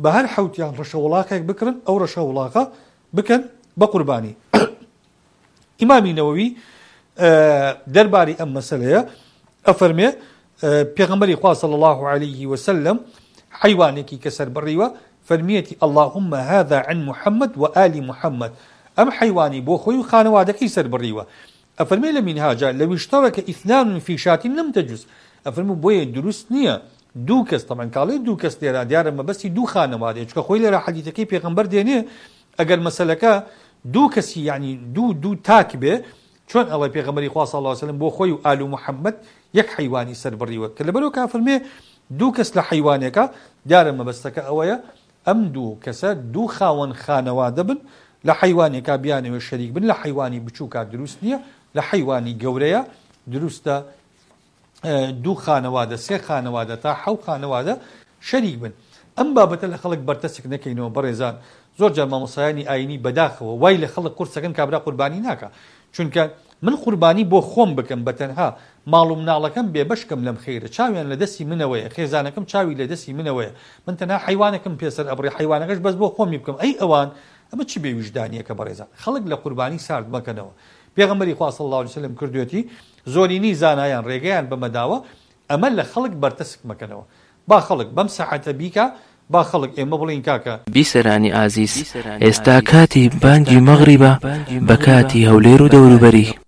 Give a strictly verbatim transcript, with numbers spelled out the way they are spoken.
بە هەر حەوتیان ڕەشە وڵاقێک بکڕن ئەو ڕەشە وڵاقە بکەن بە قوربانی. ئیمامی نەوەوی دەرباری ئەم مەسەلەیە ئەفەرمێ پێغەمبەری خوا صلی الله عليه وسلم حیوانێکی کە سەر بڕیوە فەرمیەتی اللهم هذا عن محمد وآل محمد، ئەم حیوانی بۆ خۆی و خانەوادەکەی سەر بڕیوە. ئەفەرمێ لە مینهاجە لەو اشترك اثنان في شاة لم تجوز، ئەفەرمێ بۆیە دروست نییە دوو کەس طبعا کاڵێ دوو کەس لێرە دیارە مەبەستی دوو خانەوادەیە، چکە خۆی لێرە حەدیثەکەی پێغەمبەر دێنێ ئەگەر مەسەلەکە دوو کەسی یعنی دوو دوو تاک بێ چۆن ئەڵێ پێغەمبەری خوا صلی الله علیه وسلم بۆ خۆی و ئال و محەممەد یەک حیوانی سەر بڕیوە، کە لەبەرەوە کافەرمێ دوو کەس لە حیوانێکە دیارە مەبەستەکە ئەوەیە ئەم دوو کەسە دوو خاوەن خانەوادە بن لە حیوانێکا بیانەوە شەریک بن، لە حیوانی بچووکە دروست نییە، لە حیوانی گەورەیە دروستە دوو خانەوادە سێ خانەوادە تا حەو خانەوادە شەریک بن. ئەم بابەتە لە خەڵک بەرتەسک نەکەینەوە بەڕێزان، زۆر جار مامۆسایانی ئاینی بەداخەوە وای لە خەڵک قورسەکەن کابرا قوربانی ناکە، چونکە من قوربانی بۆ خۆم بکەم بەتەنها ماڵ و مناڵەکەم بێبەشکەم لەم خەیرە، چاویان لە دەستی منەوەیە، خێزانەکەم چاوی لە دەستی منەوەیە، من تەنها حیوانەکەم پێسەر ئەبڕێ حیوانەکەش بەس بۆ خۆمی بکەم. ئەی ئەوان ئەمە چی بێویژدانیەکە بەڕێزان، خەڵک لە قوربانی سارد مەکەنەوە. پێغەمبەری خوا صلی الله علیه وسلم کردوێتی زۆرینی زانایان ڕێگەیان بەمەداوە ئەمە لە خەڵک بەرتەسک مەکەنەوە، با خەڵک بەم سەحەتە بیکە، با خەڵک ئێمە بڵین کاکە. بیسەرانی ئازیز، ئێستا کاتی بانگی مەغریبە بە کاتی هەولێر و دەوروبەری.